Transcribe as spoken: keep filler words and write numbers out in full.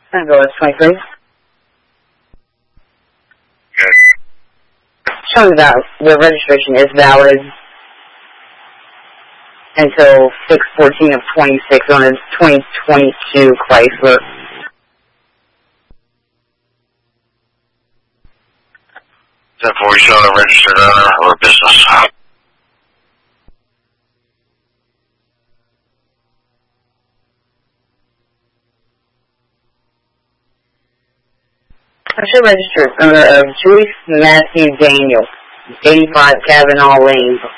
Angeles twenty-three. Good. Showing that the registration is valid until six fourteen of twenty-six on a twenty twenty-two Chrysler. ten forty showing a registered owner or business. I should register owner of Joyce Matthew Daniel, eighty-five Kavanaugh Lane,